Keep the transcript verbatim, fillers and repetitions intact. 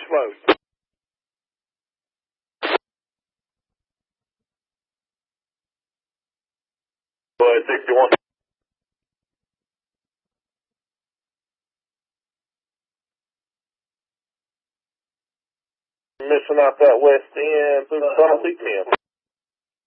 load. Go ahead, sixty-one. Missing out that west end through the tunnel, C ten.